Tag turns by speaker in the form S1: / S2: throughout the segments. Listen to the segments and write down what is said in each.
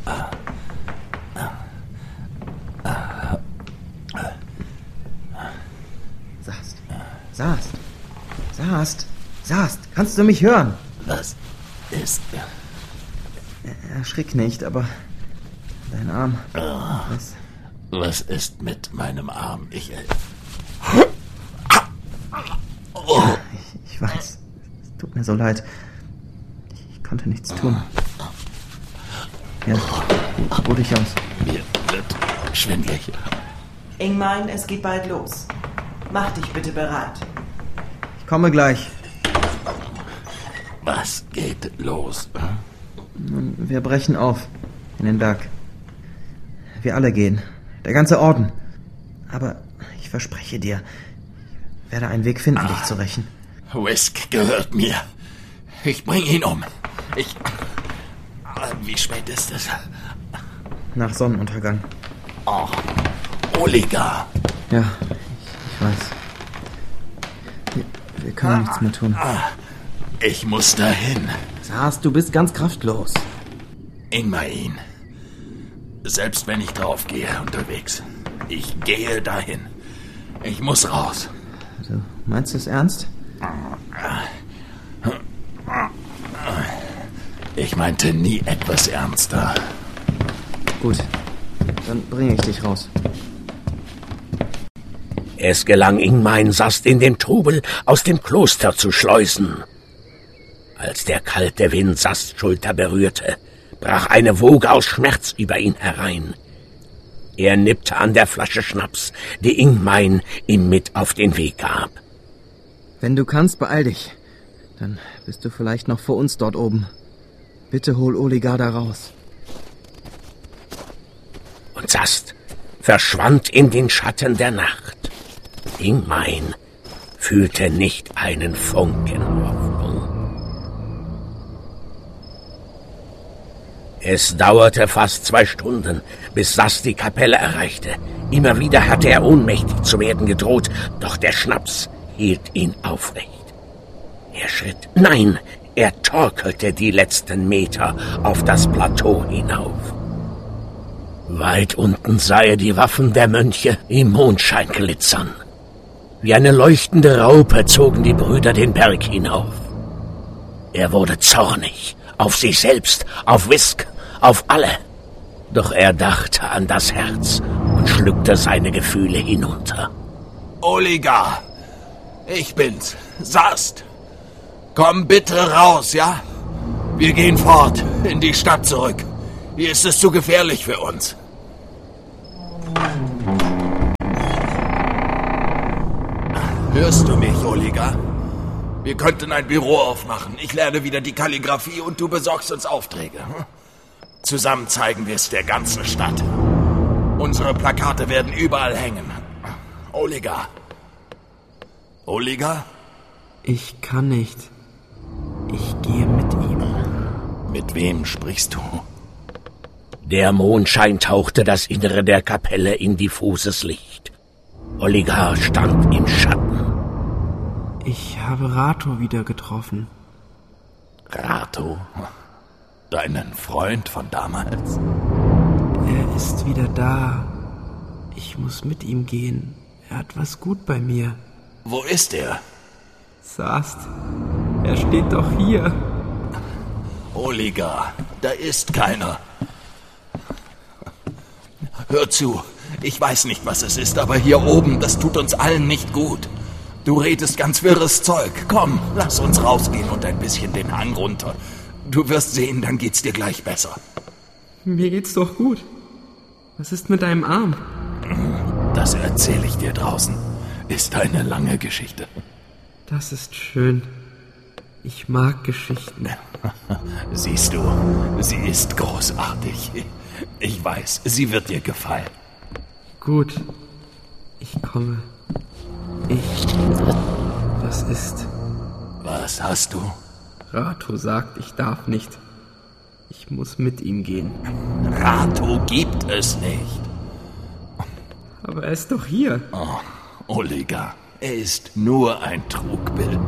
S1: Sast, kannst du mich hören?
S2: Was ist?
S1: Erschrick nicht, aber dein Arm.
S2: Was ist mit meinem Arm? Ich
S1: weiß. Es tut mir so leid. Ich konnte nichts tun. Ja, ruh dich aus.
S2: Mir wird schwindelig.
S3: Ingmar, es geht bald los. Mach dich bitte bereit.
S1: Ich komme gleich.
S2: Was geht los?
S1: Wir brechen auf in den Berg. Wir alle gehen. Der ganze Orden. Aber ich verspreche dir, ich werde einen Weg finden, dich zu rächen.
S2: Wisk gehört mir. Ich bringe ihn um. Wie spät ist es?
S1: Nach Sonnenuntergang.
S2: Oh, Oligar.
S1: Ja, ich weiß. Wir können nichts mehr tun.
S2: Ich muss dahin.
S1: Sast, du bist ganz kraftlos.
S2: Ingmar. Selbst wenn ich draufgehe unterwegs. Ich gehe dahin. Ich muss raus.
S1: Du meinst es ernst?
S2: Ich meinte nie etwas ernster.
S1: Gut, dann bringe ich dich raus.
S4: Es gelang Ingmar Sast in den Trubel aus dem Kloster zu schleusen. Als der kalte Wind Sasts Schulter berührte, brach eine Woge aus Schmerz über ihn herein. Er nippte an der Flasche Schnaps, die Ingmar ihm mit auf den Weg gab.
S1: Wenn du kannst, beeil dich. Dann bist du vielleicht noch vor uns dort oben. Bitte hol Oligar da raus.
S4: Und Sast verschwand in den Schatten der Nacht. Ingmar fühlte nicht einen Funken Hoffnung. Es dauerte fast 2 Stunden, bis Sast die Kapelle erreichte. Immer wieder hatte er ohnmächtig zu werden gedroht, doch der Schnaps hielt ihn aufrecht. Er schritt, nein, er torkelte die letzten Meter auf das Plateau hinauf. Weit unten sah er die Waffen der Mönche im Mondschein glitzern. Wie eine leuchtende Raupe zogen die Brüder den Berg hinauf. Er wurde zornig, auf sich selbst, auf Wisk, auf alle. Doch er dachte an das Herz und schluckte seine Gefühle hinunter.
S2: Oligar, ich bin's, Sast. Komm bitte raus, ja? Wir gehen fort, in die Stadt zurück. Hier ist es zu gefährlich für uns. Hörst du mich, Oligar? Wir könnten ein Büro aufmachen. Ich lerne wieder die Kalligraphie und du besorgst uns Aufträge. Zusammen zeigen wir es der ganzen Stadt. Unsere Plakate werden überall hängen. Oligar? Oligar?
S1: Ich kann nicht. Ich gehe mit ihm.
S2: Mit wem sprichst du?
S4: Der Mondschein tauchte das Innere der Kapelle in diffuses Licht. Oligar stand im Schatten.
S1: Ich habe Rato wieder getroffen.
S2: Rato? Deinen Freund von damals?
S1: Er ist wieder da. Ich muss mit ihm gehen. Er hat was gut bei mir.
S2: Wo ist er?
S1: Sast, er steht doch hier.
S2: Oligar, da ist keiner. Hör zu, ich weiß nicht, was es ist, aber hier oben, das tut uns allen nicht gut. Du redest ganz wirres Zeug. Komm, lass uns rausgehen und ein bisschen den Hang runter. Du wirst sehen, dann geht's dir gleich besser.
S1: Mir geht's doch gut. Was ist mit deinem Arm?
S2: Das erzähle ich dir draußen. Ist eine lange Geschichte.
S1: Das ist schön. Ich mag Geschichten.
S2: Siehst du, sie ist großartig. Ich weiß, sie wird dir gefallen.
S1: Gut, ich komme. Was ist?
S2: Was hast du?
S1: Rato sagt, ich darf nicht. Ich muss mit ihm gehen.
S2: Rato gibt es nicht.
S1: Aber er ist doch hier.
S2: Oh, Oligar, er ist nur ein Trugbild.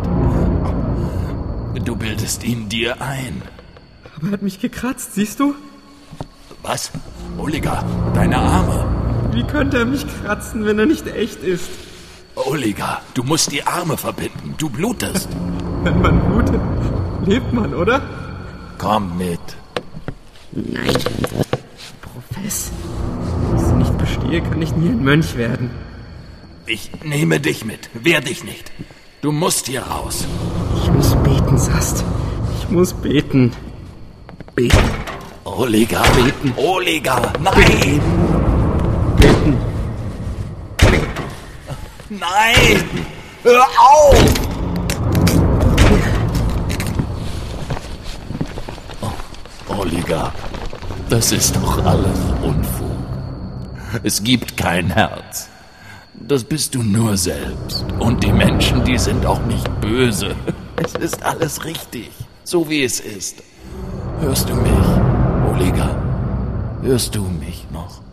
S2: Du bildest ihn dir ein.
S1: Aber er hat mich gekratzt, siehst du?
S2: Was? Oliger, deine Arme.
S5: Wie könnte er mich kratzen, wenn er nicht echt ist?
S2: Oliger, du musst die Arme verbinden. Du blutest.
S5: Wenn man blutet, lebt man, oder?
S2: Komm mit.
S5: Nein. Profess. Wenn ich sie nicht bestehe, kann ich nie ein Mönch werden.
S2: Ich nehme dich mit. Wehr dich nicht. Du musst hier raus.
S5: Ich muss beten, Sast. Ich muss beten. Beten.
S2: Oliger.
S5: Beten.
S2: Oliger. Nein.
S5: Beten.
S2: Nein. Hör auf. Oh, Oliger. Das ist doch alles Unfug. Es gibt kein Herz. Das bist du nur selbst. Und die Menschen, die sind auch nicht böse. Es ist alles richtig, so wie es ist. Hörst du mich, Oliger? Hörst du mich noch?